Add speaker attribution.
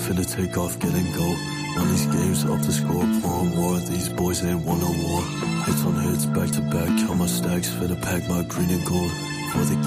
Speaker 1: finna take off, getting gold. Run these games up the score, pouring war. These boys ain't won no war. Hits on hits, back to back, count my stacks, finna pack my green and gold. For the